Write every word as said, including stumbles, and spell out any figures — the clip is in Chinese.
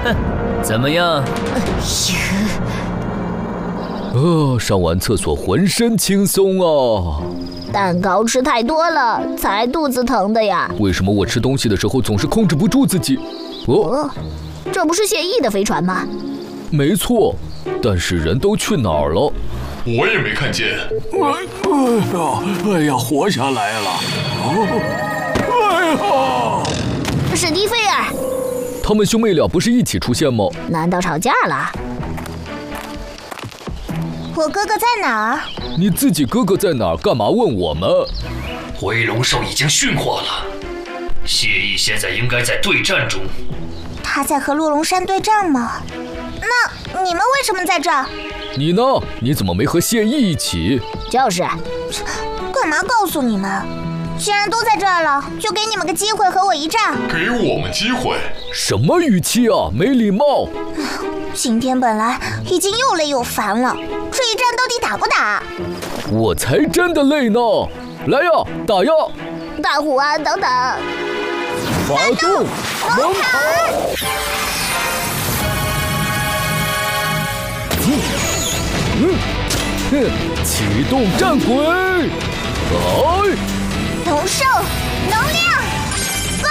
怎么样？ 呃，上完厕所浑身轻松啊！ 蛋糕吃太多了，才肚子疼的呀。 为什么我吃东西的时候总是控制不住自己？哦， 哦，这不是谢意的飞船吗？ 没错，但是人都去哪儿了？ 我也没看见。 哎呀，哎呀，活下来了！哎呀， 史蒂菲尔， 他们兄妹俩不是一起出现吗？ 难道吵架了？ 我哥哥在哪儿？ 你自己哥哥在哪儿？干嘛问我们？ 灰龙兽已经驯化了，谢意现在应该在对战中。 他在和鹿龙山对战吗？那你们为什么在这儿？ 你呢？你怎么没和谢意一起？ 就是， 干嘛告诉你们？既然都在这儿了，就给你们个机会和我一战。 给我们机会？ 什么语气啊？没礼貌！ 今天本来已经又累又烦了，这一战到底打不打？ 我才真的累呢！来呀，打呀！ 大虎啊，等等！ 发动猛砍！嗯嗯哼，启动战鬼！来！ 龙兽，能量！